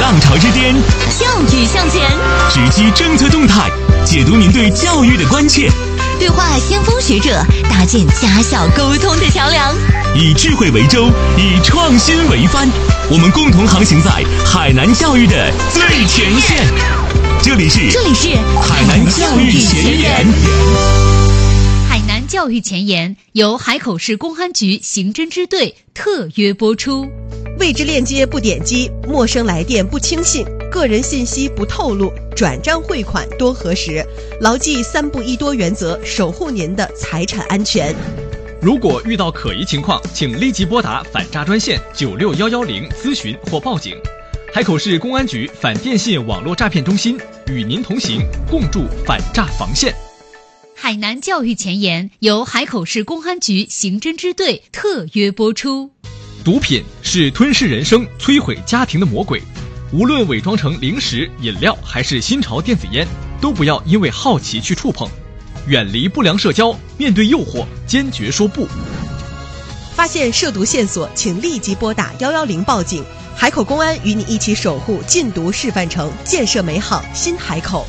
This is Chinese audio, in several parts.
浪潮之巅， 教育向前， 直击政策动态，解读您对教育的关切， 对话先锋学者，搭建家校沟通的桥梁， 以智慧为舟，以创新为帆，我们共同航行在海南教育的最前线。这里是海南教育前沿。 海南教育前沿由海口市公安局刑侦支队特约播出。 未知链接不点击，陌生来电不轻信，个人信息不透露，转账汇款多核实，牢记3不1多原则，守护您的财产安全。 如果遇到可疑情况，请立即拨打反诈专线96110咨询或报警。海口市公安局反电信网络诈骗中心与您同行，共筑反诈防线。 海南教育前沿由海口市公安局刑侦支队特约播出。 毒品是吞噬人生、摧毁家庭的魔鬼，无论伪装成零食、饮料还是新潮电子烟，都不要因为好奇去触碰。远离不良社交，面对诱惑坚决说不。 发现涉毒线索，请立即拨打110报警。海口公安与你一起守护禁毒示范城，建设美好新海口。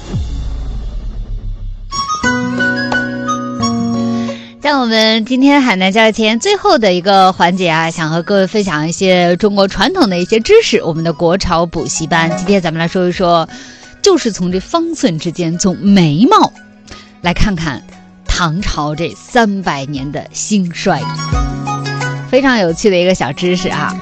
在我们今天海南教育前沿最后的一个环节啊，想和各位分享一些中国传统的一些知识，我们的国潮补习班。今天咱们来说一说，就是从这方寸之间，从眉毛来看看唐朝这300年的兴衰，非常有趣的一个小知识啊。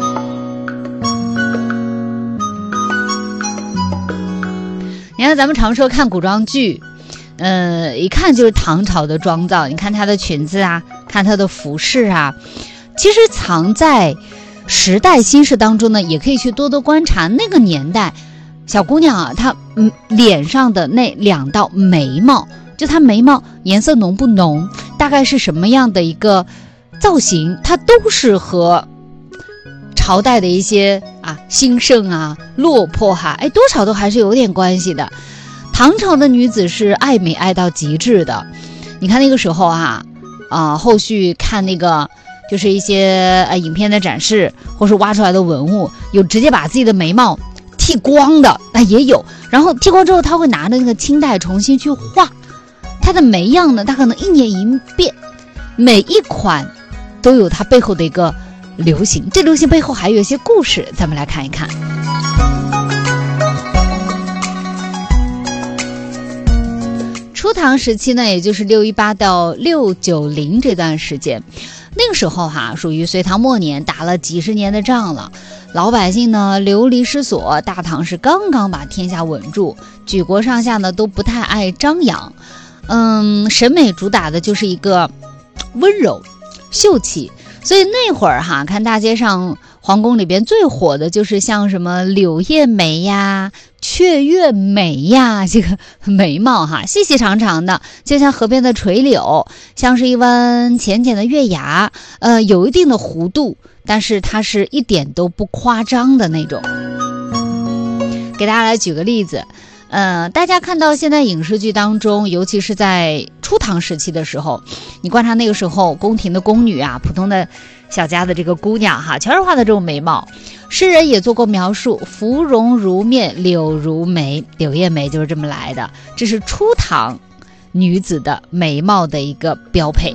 你看咱们常说看古装剧，一看就是唐朝的妆造，你看她的裙子啊，看她的服饰啊，其实藏在时代心事当中呢，也可以去多多观察那个年代小姑娘啊，她脸上的那2道眉毛，就她眉毛颜色浓不浓，大概是什么样的一个造型，它都是和朝代的一些兴盛啊、落魄多少都还是有点关系的。唐朝的女子是爱美爱到极致的，你看那个时候后续看那个就是一些影片的展示，或是挖出来的文物，有直接把自己的眉毛剃光的，也有。然后剃光之后，他会拿着那个清代重新去画他的眉样呢，他可能1年1变，每一款都有它背后的一个流行，这流行背后还有一些故事，咱们来看一看。初唐时期呢，也就是618到690这段时间，那个时候属于隋唐末年，打了几十年的仗了，老百姓呢流离失所，大唐是刚刚把天下稳住，举国上下呢都不太爱张扬，审美主打的就是一个温柔秀气，所以那会儿看大街上皇宫里边最火的就是像什么柳叶眉呀、雀月眉呀，这个眉毛细细长长的，就像河边的垂柳，像是一弯浅浅的月牙，有一定的弧度，但是它是一点都不夸张的那种。给大家来举个例子，大家看到现在影视剧当中，尤其是在初唐时期的时候，你观察那个时候宫廷的宫女普通的小家的这个姑娘全是画的这种眉毛。诗人也做过描述，芙蓉如面，柳如眉，柳叶眉就是这么来的，这是初唐女子的眉毛的一个标配。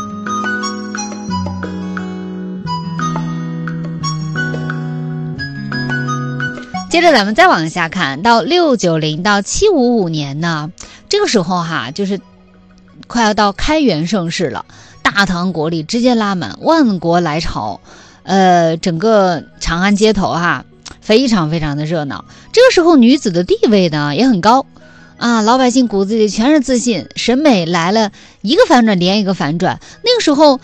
接着咱们再往下看，到690到755年呢，这个时候就是快要到开元盛世了，大唐国力直接拉满，万国来朝，整个长安街头非常非常的热闹。这个时候女子的地位呢也很高老百姓骨子里全是自信，审美来了一个反转连一个反转。那个时候